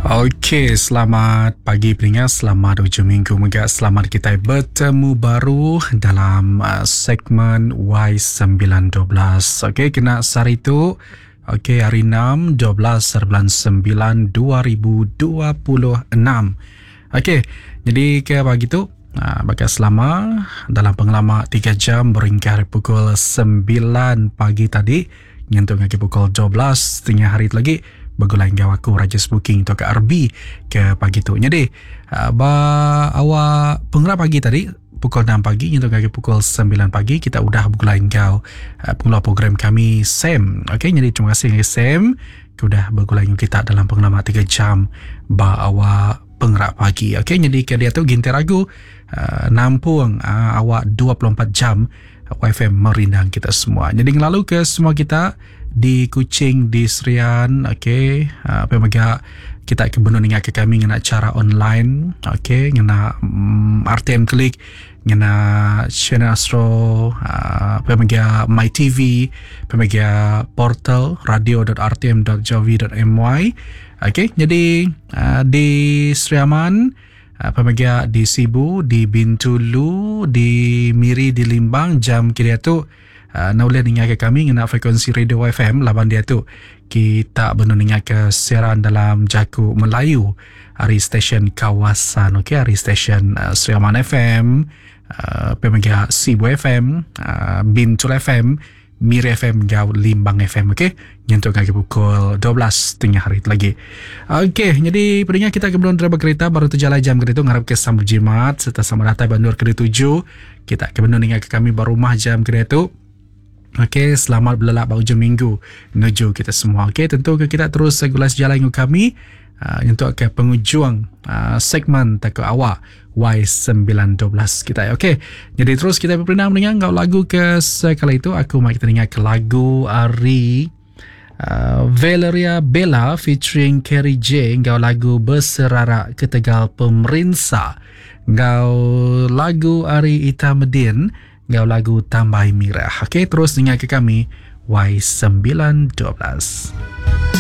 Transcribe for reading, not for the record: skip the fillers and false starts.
Okey, selamat pagi pendengar, selamat hujung minggu juga. Selamat kita bertemu baru dalam segmen Y912. Okey, kena sehari itu. Okey, hari 6, 12 bulan 9, 2026. Okey, jadi ke pagi tu bagai selama dalam pengalaman 3 jam beringkar pukul 9 pagi tadi nyentuh lagi pukul 12 tengah hari tu lagi bergulai dengan aku Raja Booking tu ke RB ke pagi tu. Jadi awak pengerak pagi tadi pukul 6 pagi nyentuh lagi pukul 9 pagi kita udah bergulai dengan pengeluar program kami Sam. Okey, jadi terima kasih Sam sudah bergulai dengan kita dalam pengalaman 3 jam awak pengerak pagi. Okey, jadi ke dia tu gintir ragu nampung awak 24 jam YFM merindang kita semua. Jadi lalu ke semua kita di Kuching, di Serian, okey, pemaga kita ke benar dengan kami dengan acara online, okey, dengan RTM Klik, dengan Channel Astro, pemaga My TV, pemaga portal radio.rtm.gov.my. Okey, jadi di Seriaman, pemaga di Sibu, di Bintulu, di Miri, di Limbang, jam kira tu boleh dengar ke kami dengan frekuensi radio FM laban dia tu kita benar dengar ke siaran dalam Jaku Melayu hari stesen kawasan, okey, hari stesen Seriaman FM, pemaga Sibu FM, Bintul FM, Miri FM, Gau Limbang FM. Okey, nyentuh lagi pukul 12 tengah hari lagi. Okey, jadi pendengar kita kemudian driver kereta baru tu jalan jam kereta ngarap ke sambut jimat serta sama datang Bandur kereta 7 kita kemudian dengar ke kami baru rumah jam kereta tu. Okey, selamat belelak hujung minggu menuju kita semua. Okey, tentu kita terus gulas jalan dengan kami untuk ke penghujung segmen tak awak Y912 kita. Okey, jadi terus kita pernah mendengar lagu ke sekali itu aku mau kita dengar ke lagu Ari Valeria Bella featuring Kerry J ngau lagu Berserarak ke Tegal Pemerintah, ngau lagu Ari Itamedin ngau lagu Tambai Mirah. Okey, terus dengar ke kami Y912.